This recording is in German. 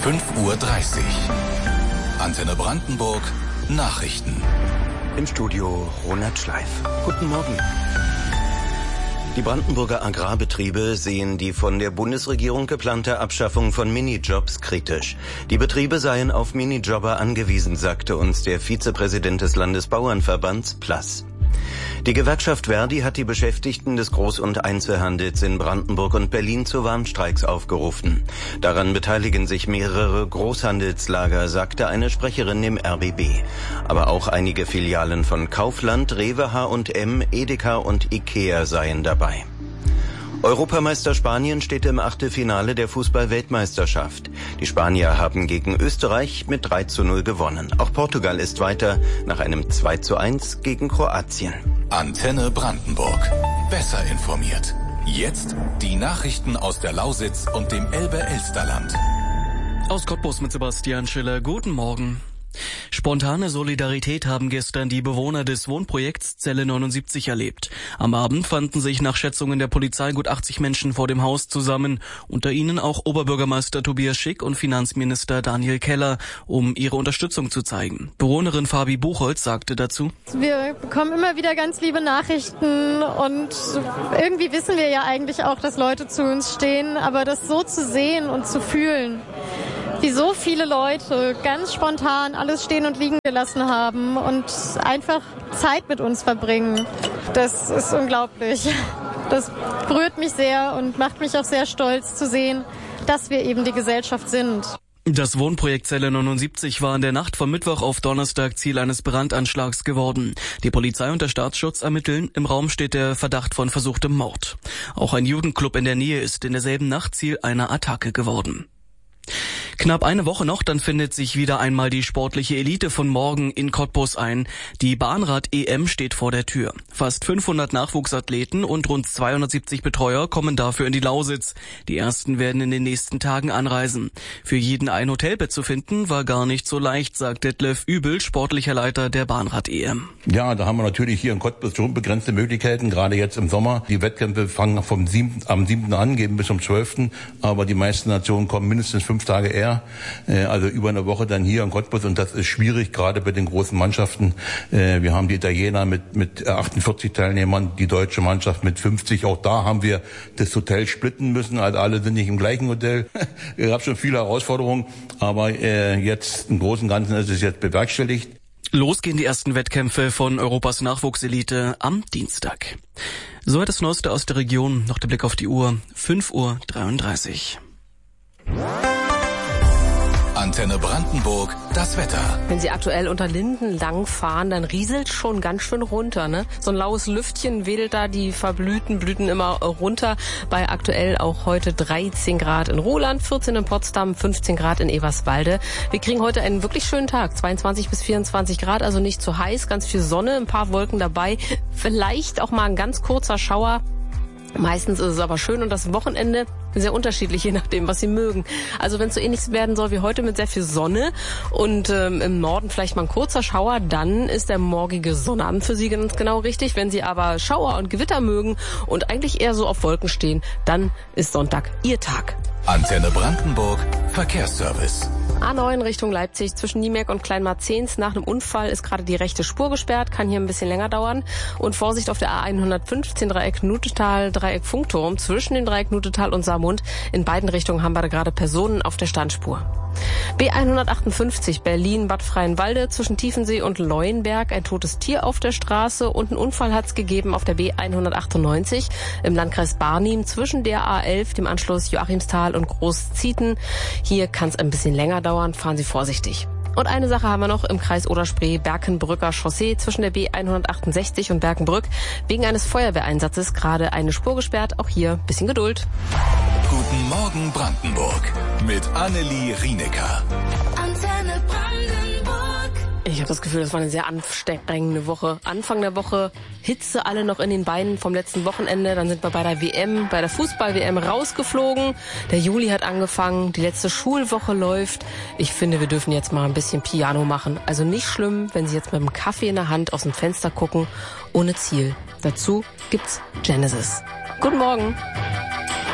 5:30 Uhr. Antenne Brandenburg, Nachrichten. Im Studio Ronald Schleif. Guten Morgen. Die Brandenburger Agrarbetriebe sehen die von der Bundesregierung geplante Abschaffung von Minijobs kritisch. Die Betriebe seien auf Minijobber angewiesen, sagte uns der Vizepräsident des Landesbauernverbands Plass. Die Gewerkschaft Verdi hat die Beschäftigten des Groß- und Einzelhandels in Brandenburg und Berlin zu Warnstreiks aufgerufen. Daran beteiligen sich mehrere Großhandelslager, sagte eine Sprecherin im RBB. Aber auch einige Filialen von Kaufland, Rewe, H&M, Edeka und Ikea seien dabei. Europameister Spanien steht im Achtelfinale der Fußball-Weltmeisterschaft. Die Spanier haben gegen Österreich mit 3:0 gewonnen. Auch Portugal ist weiter nach einem 2:1 gegen Kroatien. Antenne Brandenburg. Besser informiert. Jetzt die Nachrichten aus der Lausitz und dem Elbe-Elsterland. Aus Cottbus mit Sebastian Schiller. Guten Morgen. Spontane Solidarität haben gestern die Bewohner des Wohnprojekts Zelle 79 erlebt. Am Abend fanden sich nach Schätzungen der Polizei gut 80 Menschen vor dem Haus zusammen, unter ihnen auch Oberbürgermeister Tobias Schick und Finanzminister Daniel Keller, um ihre Unterstützung zu zeigen. Bewohnerin Fabi Buchholz sagte dazu: Wir bekommen immer wieder ganz liebe Nachrichten und irgendwie wissen wir ja eigentlich auch, dass Leute zu uns stehen, aber das so zu sehen und zu fühlen, wie so viele Leute ganz spontan alles stehen und liegen gelassen haben und einfach Zeit mit uns verbringen. Das ist unglaublich. Das berührt mich sehr und macht mich auch sehr stolz zu sehen, dass wir eben die Gesellschaft sind. Das Wohnprojekt Zelle 79 war in der Nacht vom Mittwoch auf Donnerstag Ziel eines Brandanschlags geworden. Die Polizei und der Staatsschutz ermitteln. Im Raum steht der Verdacht von versuchtem Mord. Auch ein Jugendclub in der Nähe ist in derselben Nacht Ziel einer Attacke geworden. Knapp eine Woche noch, dann findet sich wieder einmal die sportliche Elite von morgen in Cottbus ein. Die Bahnrad-EM steht vor der Tür. Fast 500 Nachwuchsathleten und rund 270 Betreuer kommen dafür in die Lausitz. Die ersten werden in den nächsten Tagen anreisen. Für jeden ein Hotelbett zu finden, war gar nicht so leicht, sagt Detlef Übel, sportlicher Leiter der Bahnrad-EM. Ja, da haben wir natürlich hier in Cottbus schon begrenzte Möglichkeiten, gerade jetzt im Sommer. Die Wettkämpfe fangen am 7. an, gehen bis zum 12., aber die meisten Nationen kommen mindestens 5 Tage eher. Also über eine Woche dann hier in Cottbus, und das ist schwierig, gerade bei den großen Mannschaften. Wir haben die Italiener mit 48 Teilnehmern, die deutsche Mannschaft mit 50. Auch da haben wir das Hotel splitten müssen, also alle sind nicht im gleichen Hotel. Es gab schon viele Herausforderungen, aber jetzt im Großen und Ganzen ist es jetzt bewerkstelligt. Los gehen die ersten Wettkämpfe von Europas Nachwuchselite am Dienstag. Soweit das Neueste aus der Region. Noch der Blick auf die Uhr. 5:33 Uhr. Antenne Brandenburg, das Wetter. Wenn Sie aktuell unter Linden lang fahren, dann rieselt schon ganz schön runter, ne? So ein laues Lüftchen wedelt da die verblühten Blüten immer runter. Bei aktuell auch heute 13 Grad in Roland, 14 in Potsdam, 15 Grad in Eberswalde. Wir kriegen heute einen wirklich schönen Tag, 22 bis 24 Grad, also nicht zu heiß, ganz viel Sonne, ein paar Wolken dabei. Vielleicht auch mal ein ganz kurzer Schauer. Meistens ist es aber schön, und das Wochenende sehr unterschiedlich, je nachdem, was Sie mögen. Also wenn es so ähnlich werden soll wie heute mit sehr viel Sonne und im Norden vielleicht mal ein kurzer Schauer, dann ist der morgige Sonnabend für Sie ganz genau richtig. Wenn Sie aber Schauer und Gewitter mögen und eigentlich eher so auf Wolken stehen, dann ist Sonntag Ihr Tag. Antenne Brandenburg, Verkehrsservice. A9 Richtung Leipzig zwischen Niemerk und Kleinmarzens. Nach einem Unfall ist gerade die rechte Spur gesperrt, kann hier ein bisschen länger dauern. Und Vorsicht auf der A115 Dreieck Nutetal, Dreieck Funkturm. Zwischen dem Dreieck Nutetal und Saarmund in beiden Richtungen haben wir da gerade Personen auf der Standspur. B158 Berlin-Bad Freienwalde zwischen Tiefensee und Leuenberg. Ein totes Tier auf der Straße und einen Unfall hat es gegeben auf der B198 im Landkreis Barnim zwischen der A11, dem Anschluss Joachimsthal und Großzieten. Hier kann es ein bisschen länger dauern, fahren Sie vorsichtig. Und eine Sache haben wir noch im Kreis Oder-Spree, Berkenbrücker Chaussee zwischen der B168 und Berkenbrück. Wegen eines Feuerwehreinsatzes gerade eine Spur gesperrt, auch hier ein bisschen Geduld. Guten Morgen Brandenburg mit Annelie Rienecker. Antenne Brandenburg. Ich habe das Gefühl, das war eine sehr anstrengende Woche. Anfang der Woche Hitze alle noch in den Beinen vom letzten Wochenende. Dann sind wir bei der WM, bei der Fußball-WM rausgeflogen. Der Juli hat angefangen, die letzte Schulwoche läuft. Ich finde, wir dürfen jetzt mal ein bisschen Piano machen. Also nicht schlimm, wenn Sie jetzt mit einem Kaffee in der Hand aus dem Fenster gucken, ohne Ziel. Dazu gibt's Genesis. Guten Morgen.